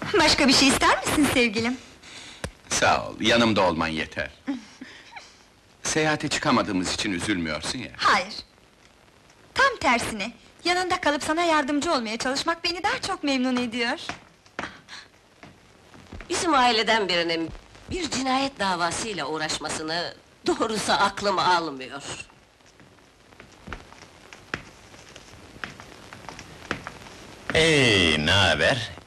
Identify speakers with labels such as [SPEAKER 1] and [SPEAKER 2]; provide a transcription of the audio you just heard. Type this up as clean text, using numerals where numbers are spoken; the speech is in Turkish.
[SPEAKER 1] Başka bir şey ister misin sevgilim?
[SPEAKER 2] Sağ ol, yanımda olman yeter. Seyahate çıkamadığımız için üzülmüyorsun ya.
[SPEAKER 1] Hayır. Tam tersine, yanında kalıp sana yardımcı olmaya çalışmak beni daha çok memnun ediyor.
[SPEAKER 3] Bizim aileden birinin bir cinayet davasıyla uğraşmasını doğrusu aklım almıyor.
[SPEAKER 4] Ne haber?